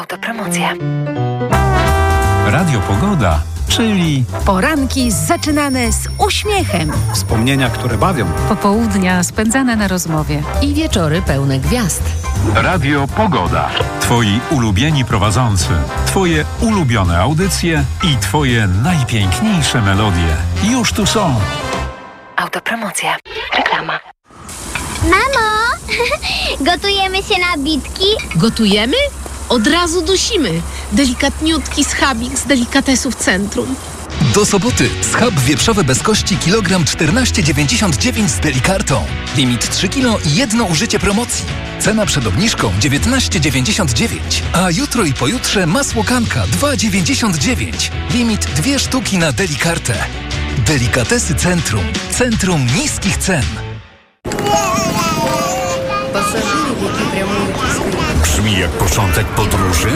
Autopromocja. Radio Pogoda, czyli Poranki zaczynane z uśmiechem. Wspomnienia, które bawią. Popołudnia spędzane na rozmowie. I wieczory pełne gwiazd. Radio Pogoda. Twoi ulubieni prowadzący, twoje ulubione audycje i twoje najpiękniejsze melodie. Już tu są. Autopromocja. Reklama. Mamo, gotujemy się na bitki? Gotujemy? Od razu dusimy. Delikatniutki schabik z delikatesów centrum. Do soboty schab wieprzowy bez kości kilogram 14,99 z Delikartą. Limit 3 kg i jedno użycie promocji. Cena przed obniżką 19,99. A jutro i pojutrze masło kanka 2,99. Limit 2 sztuki na Delikartę. Delikatesy Centrum. Centrum niskich cen. Brzmi jak początek podróży?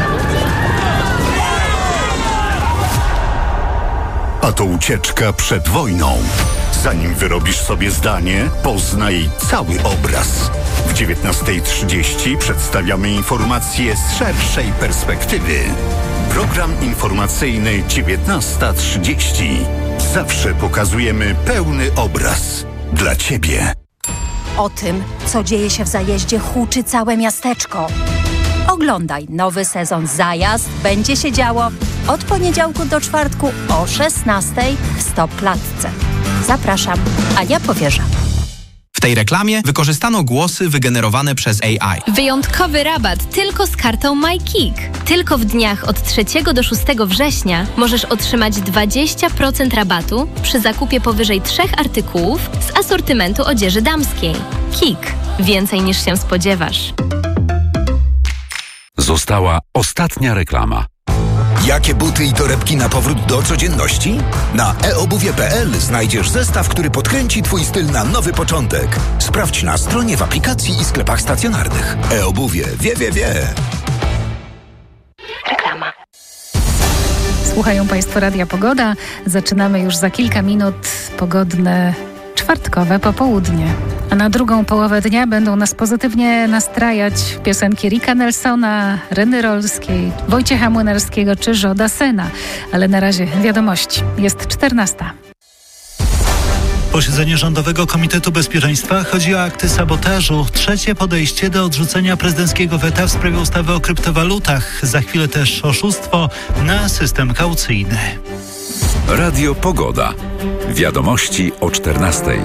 A to ucieczka przed wojną. Zanim wyrobisz sobie zdanie, poznaj cały obraz. W 19:30 przedstawiamy informacje z szerszej perspektywy. Program informacyjny 19:30. Zawsze pokazujemy pełny obraz. Dla Ciebie. O tym, co dzieje się w zajeździe, huczy całe miasteczko. Oglądaj nowy sezon Zajazd. Będzie się działo od poniedziałku do czwartku o 16:00 w Stopklatce. Zapraszam, Ania Powierza. W tej reklamie wykorzystano głosy wygenerowane przez AI. Wyjątkowy rabat tylko z kartą MyKick. Tylko w dniach od 3 do 6 września możesz otrzymać 20% rabatu przy zakupie powyżej 3 artykułów z asortymentu odzieży damskiej. Kick. Więcej niż się spodziewasz. Została ostatnia reklama. Jakie buty i torebki na powrót do codzienności? Na eobuwie.pl znajdziesz zestaw, który podkręci Twój styl na nowy początek. Sprawdź na stronie, w aplikacji i sklepach stacjonarnych. eobuwie. Wie. Reklama. Słuchają Państwo Radia Pogoda. Zaczynamy już za kilka minut pogodne czwartkowe popołudnie. A na drugą połowę dnia będą nas pozytywnie nastrajać piosenki Ricka Nelsona, Reny Rolskiej, Wojciecha Młynarskiego czy Joe Sena. Ale na razie wiadomości. Jest 14:00. Posiedzenie Rządowego Komitetu Bezpieczeństwa. Chodzi o akty sabotażu. Trzecie podejście do odrzucenia prezydenckiego weta w sprawie ustawy o kryptowalutach. Za chwilę też oszustwo na system kaucyjny. Radio Pogoda. Wiadomości o 14:00.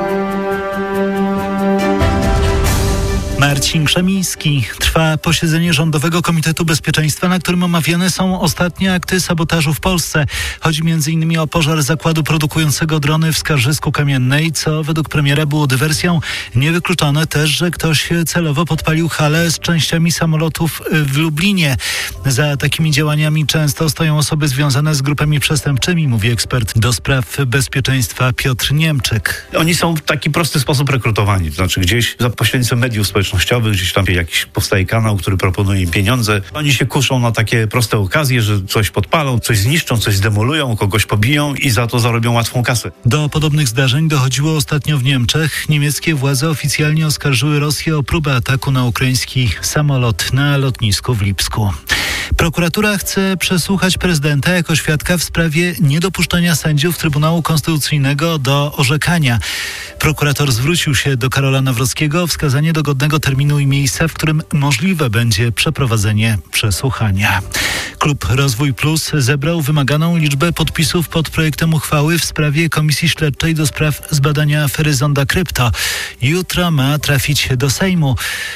Marcin Krzemiński. Trwa posiedzenie Rządowego Komitetu Bezpieczeństwa, na którym omawiane są ostatnie akty sabotażu w Polsce. Chodzi m.in. o pożar zakładu produkującego drony w Skarżysku Kamiennej, co według premiera było dywersją. Niewykluczone też, że ktoś celowo podpalił halę z częściami samolotów w Lublinie. Za takimi działaniami często stoją osoby związane z grupami przestępczymi, mówi ekspert do spraw bezpieczeństwa Piotr Niemczyk. Oni są w taki prosty sposób rekrutowani, to znaczy gdzieś za pośrednictwem mediów społecznościowych, gdzieś tam jakiś powstaje kanał, który proponuje im pieniądze. Oni się kuszą na takie proste okazje, że coś podpalą, coś zniszczą, coś zdemolują, kogoś pobiją i za to zarobią łatwą kasę. Do podobnych zdarzeń dochodziło ostatnio w Niemczech. Niemieckie władze oficjalnie oskarżyły Rosję o próbę ataku na ukraiński samolot na lotnisku w Lipsku. Prokuratura chce przesłuchać prezydenta jako świadka w sprawie niedopuszczenia sędziów Trybunału Konstytucyjnego do orzekania. Prokurator zwrócił się do Karola Nawrockiego o wskazanie dogodnego terminu i miejsca, w którym możliwe będzie przeprowadzenie przesłuchania. Klub Rozwój Plus zebrał wymaganą liczbę podpisów pod projektem uchwały w sprawie Komisji Śledczej do spraw zbadania afery Zonda Krypto. Jutro ma trafić do Sejmu.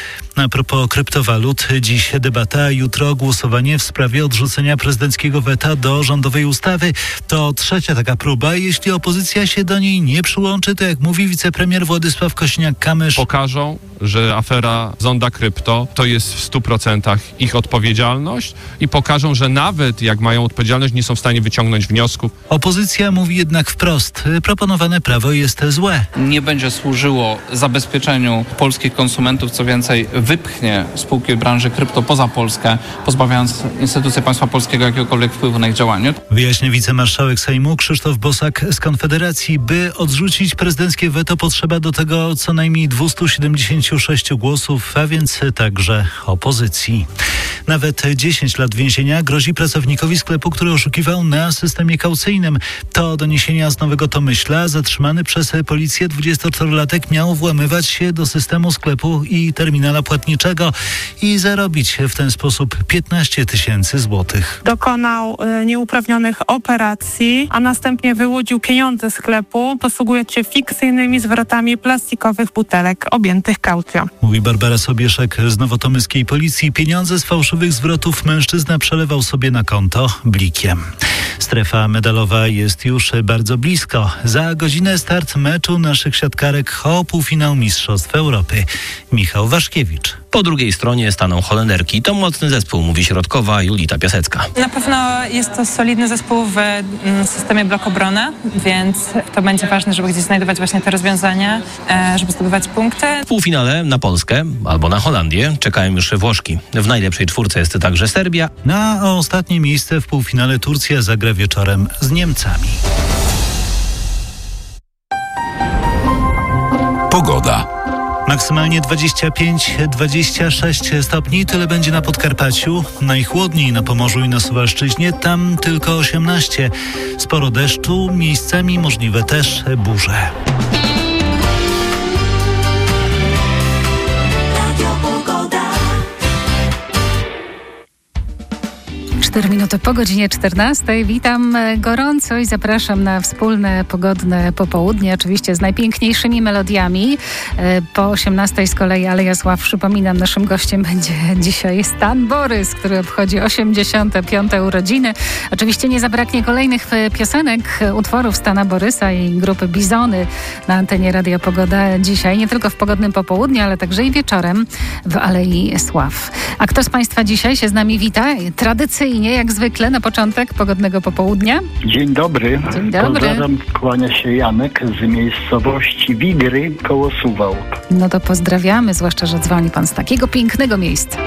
A propos kryptowalut, dziś debata, jutro głosowanie w sprawie odrzucenia prezydenckiego weta do rządowej ustawy. To trzecia taka próba. Jeśli opozycja się do niej nie przyłączy, to jak mówi wicepremier Władysław Kosiniak-Kamysz, pokażą, że afera Zonda Krypto to jest w 100% ich odpowiedzialność i pokażą, że nawet jak mają odpowiedzialność, nie są w stanie wyciągnąć wniosków. Opozycja mówi jednak wprost, proponowane prawo jest złe. Nie będzie służyło zabezpieczeniu polskich konsumentów, co więcej, wypchnie spółki branży krypto poza Polskę, pozbawiając instytucje państwa polskiego jakiegokolwiek wpływu na ich działanie. Wyjaśnia wicemarszałek Sejmu Krzysztof Bosak z Konfederacji. By odrzucić prezydenckie weto, potrzeba do tego co najmniej 276 głosów, a więc także opozycji. Nawet 10 lat więzienia grozi pracownikowi sklepu, który oszukiwał na systemie kaucyjnym. To doniesienia z Nowego Tomyśla. Zatrzymany przez policję 24-latek miał włamywać się do systemu sklepu i terminala płatniczego i zarobić w ten sposób 15 tysięcy złotych. Dokonał nieuprawnionych operacji, a następnie wyłudził pieniądze sklepu, posługując się fikcyjnymi zwrotami plastikowych butelek objętych kaucją. Mówi Barbara Sobieszek z nowotomyskiej policji. Pieniądze z fałszywych zwrotów mężczyzna przelewał sobie na konto blikiem. Strefa medalowa jest już bardzo blisko. Za godzinę start meczu naszych siatkarek o półfinał Mistrzostw Europy. Michał Waszkiewicz. Po drugiej stronie staną Holenderki. To mocny zespół, mówi środkowa Julita Piasecka. Na pewno jest to solidny zespół w systemie blok-obrony, więc to będzie ważne, żeby gdzieś znajdować właśnie te rozwiązania, żeby zdobywać punkty. W półfinale na Polskę albo na Holandię czekają już Włoszki. W najlepszej czwórce jest także Serbia. Na ostatnie miejsce w półfinale Turcja zagra wieczorem z Niemcami. Pogoda. Maksymalnie 25-26 stopni, tyle będzie na Podkarpaciu. Najchłodniej na Pomorzu i na Suwalszczyźnie, tam tylko 18. Sporo deszczu, miejscami możliwe też burze. 4 minuty po godzinie 14. Witam gorąco i zapraszam na wspólne pogodne popołudnie, oczywiście z najpiękniejszymi melodiami. Po 18 z kolei Aleja Sław, przypominam, naszym gościem będzie dzisiaj Stan Borys, który obchodzi 85. urodziny. Oczywiście nie zabraknie kolejnych piosenek, utworów Stana Borysa i grupy Bizony na antenie Radia Pogoda dzisiaj, nie tylko w pogodnym popołudniu, ale także i wieczorem w Alei Sław. A kto z Państwa dzisiaj się z nami wita? Tradycyjnie, jak zwykle, na początek pogodnego popołudnia. Dzień dobry. Dzień dobry. Pozdrawiam, kłania się Janek z miejscowości Wigry koło Suwałk. No to pozdrawiamy, zwłaszcza, że dzwoni Pan z takiego pięknego miejsca.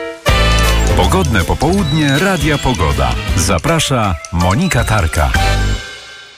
Pogodne popołudnie Radia Pogoda. Zaprasza Monika Tarka.